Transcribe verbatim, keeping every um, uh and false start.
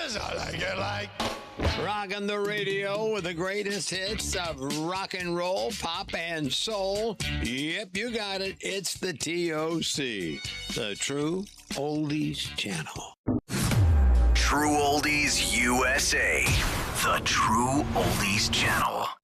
Yes, I like it like. Rocking the radio with the greatest hits of rock and roll, pop, and soul. Yep, you got it. It's the T O C, the True Oldies Channel. True Oldies U S A, the True Oldies Channel.